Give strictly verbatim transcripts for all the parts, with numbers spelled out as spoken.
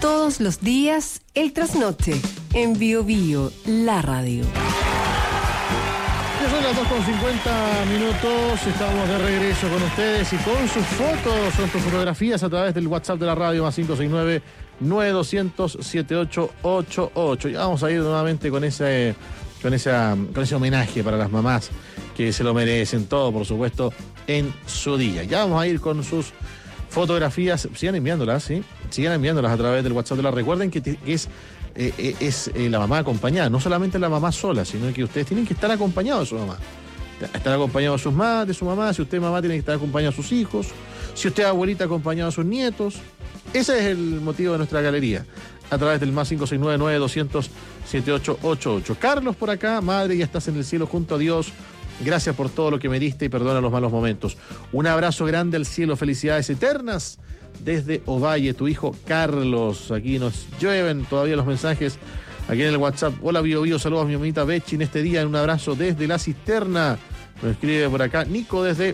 Todos los días, el trasnoche, en Bio Bio, la radio. Ya son las dos con cincuenta minutos, estamos de regreso con ustedes y con sus fotos, son sus fotografías a través del WhatsApp de la radio, más cinco seis nueve, nueve dos cero cero, siete ocho ocho ocho. Ya vamos a ir nuevamente con ese, con, esa, con ese homenaje para las mamás que se lo merecen, todo por supuesto en su día. Ya vamos a ir con sus fotografías, sigan enviándolas, ¿sí? Sigan enviándolas a través del WhatsApp de la. Recuerden que, que es, eh, es eh, la mamá acompañada, no solamente la mamá sola, sino que ustedes tienen que estar acompañados de su mamá. Estar acompañados de sus mamás, de su mamá, si usted mamá tiene que estar acompañado de sus hijos, si usted abuelita acompañado de sus nietos. Ese es el motivo de nuestra galería, a través del más cinco seis nueve, nueve dos cero cero, siete ocho ocho ocho. Carlos por acá, madre, ya estás en el cielo junto a Dios. Gracias por todo lo que me diste y perdona los malos momentos. Un abrazo grande al cielo, felicidades eternas desde Ovalle, tu hijo Carlos. Aquí nos llueven todavía los mensajes aquí en el WhatsApp. Hola Bio Bio, saludos a mi mamita Bechi en este día, un abrazo desde la cisterna. Nos escribe por acá Nico desde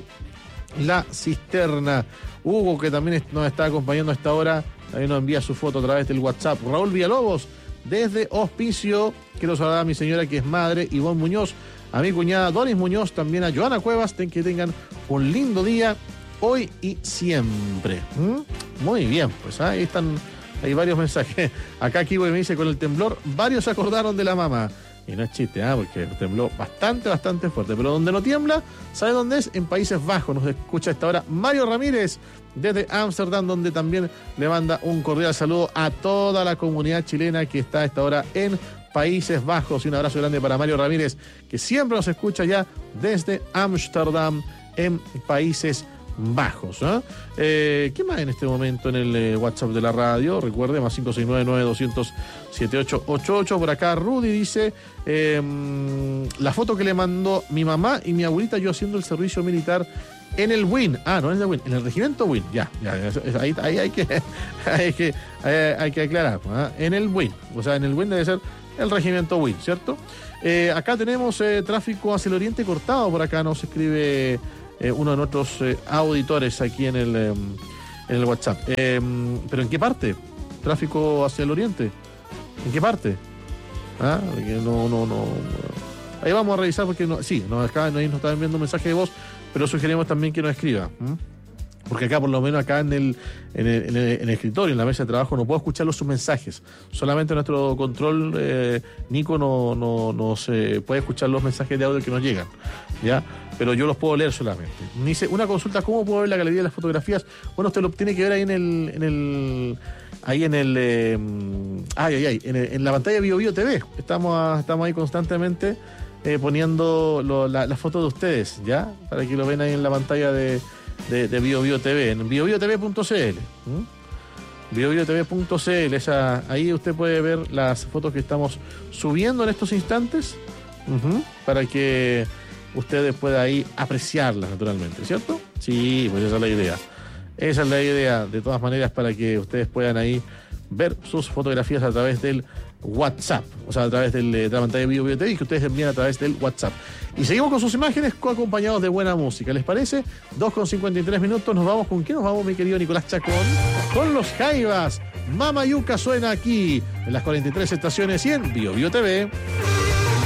la cisterna. Hugo, que también nos está acompañando a esta hora, también nos envía su foto a través del WhatsApp. Raúl Villalobos desde Hospicio. Quiero saludar a mi señora que es madre, Ivonne Muñoz, a mi cuñada Doris Muñoz, también a Joana Cuevas, ten que tengan un lindo día hoy y siempre. ¿Mm? Muy bien, pues ahí están, hay varios mensajes. Acá Kibo me dice, con el temblor, varios se acordaron de la mamá. Y no es chiste, ¿eh? Porque tembló bastante, bastante fuerte. Pero donde no tiembla, ¿sabe dónde es? En Países Bajos. Nos escucha a esta hora Mario Ramírez desde Ámsterdam, donde también le manda un cordial saludo a toda la comunidad chilena que está a esta hora en Países Bajos. Y un abrazo grande para Mario Ramírez, que siempre nos escucha ya desde Ámsterdam, en Países Bajos. ¿eh? Eh, ¿Qué más en este momento en el eh, WhatsApp de la radio? Recuerde, más cinco seis nueve, nueve dos cero cero, siete ocho ocho ocho. Por acá Rudy dice, eh, la foto que le mandó mi mamá y mi abuelita yo haciendo el servicio militar en el W I N. Ah, no es el W I N, en el regimiento W I N. Ya, ya, ahí, ahí hay que, hay que, hay, hay que aclarar. ¿eh? En el W I N. O sea, en el W I N debe ser el regimiento W I N, ¿cierto? Eh, acá tenemos eh, tráfico hacia el oriente cortado. Por acá nos escribe eh, uno de nuestros eh, auditores aquí en el, eh, en el WhatsApp. Eh, ¿Pero en qué parte? ¿Tráfico hacia el oriente? ¿En qué parte? ¿Ah? No, no, no. Ahí vamos a revisar porque no, sí, nos, acá, nos está enviando un mensaje de voz, pero sugerimos también que nos escriba. ¿Mm? Porque acá, por lo menos acá en el, en, el, en, el, en el escritorio, en la mesa de trabajo, no puedo escuchar sus mensajes. Solamente nuestro control, eh, Nico, no, no, no se puede escuchar los mensajes de audio que nos llegan, ¿ya? Pero yo los puedo leer solamente. Me dice, una consulta, ¿cómo puedo ver la galería de las fotografías? Bueno, usted lo tiene que ver ahí en el... En el ahí en el... Eh, ay, ay, ay, en, el, en la pantalla de Bio Bio T V. Estamos, a, estamos ahí constantemente eh, poniendo lo, la, la foto de ustedes, ¿ya? Para que lo ven ahí en la pantalla de... de, de Bio Bio T V, en bio bio t v punto c l. ¿Mm? bio bio t v punto c l, esa, ahí usted puede ver las fotos que estamos subiendo en estos instantes, uh-huh, para que ustedes puedan ahí apreciarlas naturalmente, ¿cierto? Sí, pues esa es la idea. Esa es la idea, de todas maneras, para que ustedes puedan ahí ver sus fotografías a través del WhatsApp, o sea, a través del, de la pantalla de Bio Bio T V, que ustedes envían a través del WhatsApp. Y seguimos con sus imágenes acompañados de buena música, ¿les parece? dos con cincuenta y tres minutos, nos vamos, ¿con qué nos vamos, mi querido Nicolás Chacón? Con los Jaivas. Mama Yuca suena aquí, en las cuarenta y tres estaciones y en Bio Bio T V.